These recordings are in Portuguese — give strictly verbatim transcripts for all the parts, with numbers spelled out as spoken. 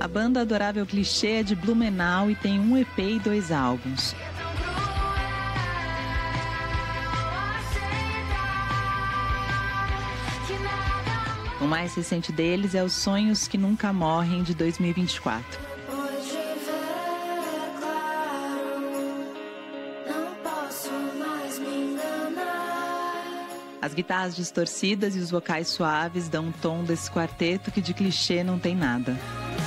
A banda Adorável Clichê é de Blumenau e tem um E P e dois álbuns. O mais recente deles é Os Sonhos que Nunca Morrem, de dois mil e vinte e quatro. As guitarras distorcidas e os vocais suaves dão um tom desse quarteto que de clichê não tem nada.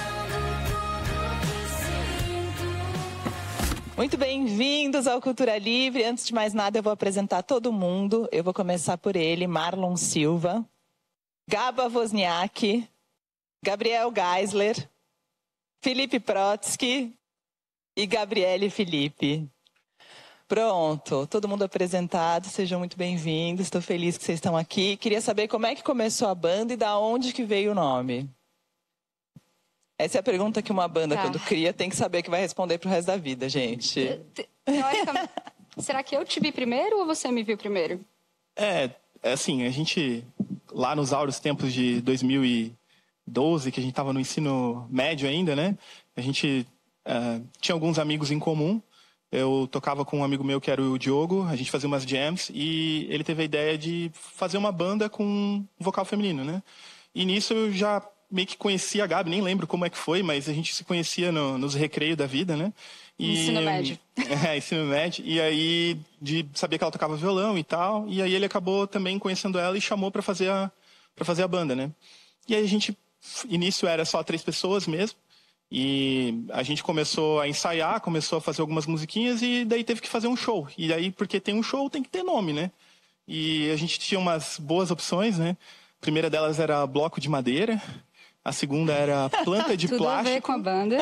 Muito bem-vindos ao Cultura Livre. Antes de mais nada, eu vou apresentar todo mundo. Eu vou começar por ele, Marlon Silva, Gaba Wozniak, Gabriel Geisler, Felipe Protsky e Gabriele Felipe. Pronto, todo mundo apresentado, sejam muito bem-vindos, estou feliz que vocês estão aqui. Queria saber como é que começou a banda e da onde que veio o nome. Essa é a pergunta que uma banda, tá, quando cria, tem que saber que vai responder pro resto da vida, gente. Teoricamente, será que eu te vi primeiro ou você me viu primeiro? É, assim, a gente, lá nos áureos tempos de dois mil e doze, que a gente estava no ensino médio ainda, né? A gente uh, tinha alguns amigos em comum. Eu tocava com um amigo meu que era o Diogo, a gente fazia umas jams e ele teve a ideia de fazer uma banda com um vocal feminino, né? E nisso eu já meio que conhecia a Gabi, nem lembro como é que foi, mas a gente se conhecia no, nos recreios da vida, né? E, ensino médio. É, ensino médio. E aí, de saber que ela tocava violão e tal, e aí ele acabou também conhecendo ela e chamou para fazer a para fazer a banda, né? E aí a gente, início era só três pessoas mesmo. E a gente começou a ensaiar, começou a fazer algumas musiquinhas e daí teve que fazer um show. E aí, porque tem um show, tem que ter nome, né? E a gente tinha umas boas opções, né? A primeira delas era Bloco de Madeira. A segunda era Planta de Tudo Plástico. Tudo a ver com a banda.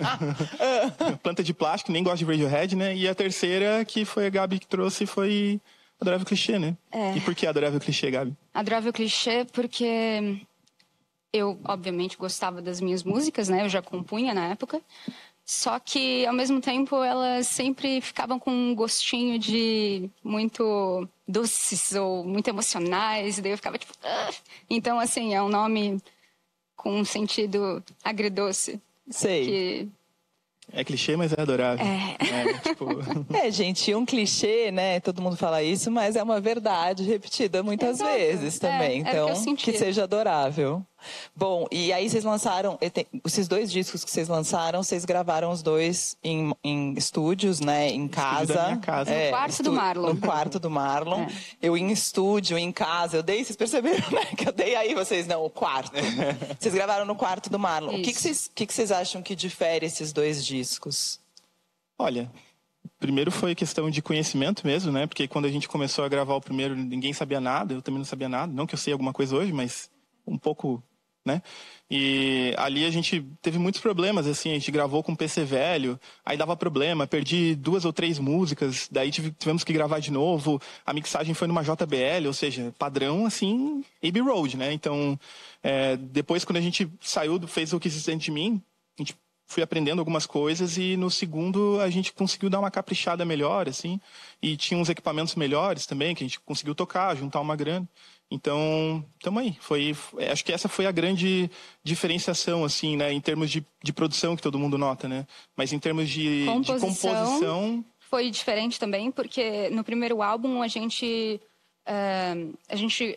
Planta de Plástico, nem gosto de Radiohead, né? E a terceira, que foi a Gabi que trouxe, foi Adorável Clichê, né? É. E por que Adorável Clichê, Gabi? Adorável Clichê porque eu, obviamente, gostava das minhas músicas, né? Eu já compunha na época. Só que, ao mesmo tempo, elas sempre ficavam com um gostinho de muito doces ou muito emocionais. E daí eu ficava tipo... Ah! Então, assim, é um nome com um sentido agridoce. Sei. Que... É clichê, mas é adorável. É. É, tipo... é, gente, um clichê, né? Todo mundo fala isso, mas é uma verdade repetida muitas Exato. vezes também. É, então, é que, que seja adorável. Bom, e aí vocês lançaram, esses dois discos que vocês lançaram, vocês gravaram os dois em, em estúdios, né? Em casa. Da minha casa. É, no quarto estu... do Marlon. No quarto do Marlon. É. Eu em estúdio, em casa. Eu dei, vocês perceberam, né? Que eu dei aí, vocês não, o quarto. Vocês gravaram no quarto do Marlon. Isso. O que, que, vocês, que, que vocês acham que difere esses dois discos? Olha, primeiro foi questão de conhecimento mesmo, né? Porque quando a gente começou a gravar o primeiro, ninguém sabia nada. Eu também não sabia nada. Não que eu sei alguma coisa hoje, mas um pouco... né? E ali a gente teve muitos problemas, assim, a gente gravou com P C velho, aí dava problema, perdi duas ou três músicas, daí tivemos que gravar de novo, a mixagem foi numa J B L, ou seja, padrão, assim, Abbey Road, né? Então, é, depois quando a gente saiu, do fez o que se sente de mim, a gente fui aprendendo algumas coisas e no segundo a gente conseguiu dar uma caprichada melhor, assim, e tinha uns equipamentos melhores também, que a gente conseguiu tocar, juntar uma grana. Então, tamo aí. Foi, acho que essa foi a grande diferenciação, assim, né? Em termos de, de produção que todo mundo nota, né? Mas em termos de composição, de composição... Foi diferente também, porque no primeiro álbum a gente... Uh, a gente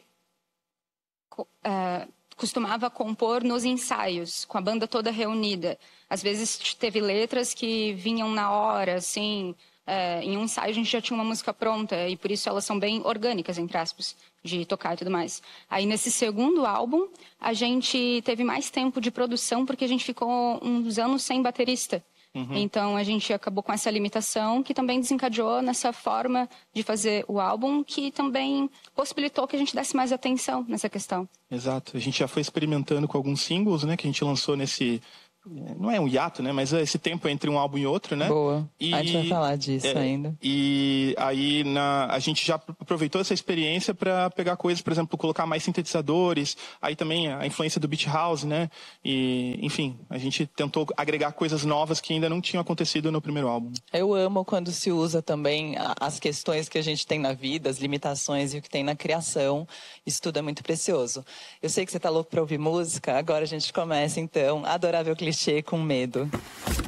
uh, costumava compor nos ensaios, com a banda toda reunida. Às vezes teve letras que vinham na hora, assim... Uh, em um ensaio a gente já tinha uma música pronta e por isso elas são bem orgânicas, entre aspas, de tocar e tudo mais. Aí nesse segundo álbum a gente teve mais tempo de produção porque a gente ficou uns anos sem baterista. Uhum. Então a gente acabou com essa limitação que também desencadeou nessa forma de fazer o álbum, que também possibilitou que a gente desse mais atenção nessa questão. Exato, a gente já foi experimentando com alguns singles, né, que a gente lançou nesse... Não é um hiato, né? Mas é esse tempo entre um álbum e outro, né? Boa. E, a gente vai falar disso é, ainda. E aí na, a gente já aproveitou essa experiência para pegar coisas, por exemplo, colocar mais sintetizadores. Aí também a influência do Beat House, né? E, enfim, a gente tentou agregar coisas novas que ainda não tinham acontecido no primeiro álbum. Eu amo quando se usa também as questões que a gente tem na vida, as limitações e o que tem na criação. Isso tudo é muito precioso. Eu sei que você tá louco para ouvir música. Agora a gente começa, então. Adorável Clichê. mexer com medo.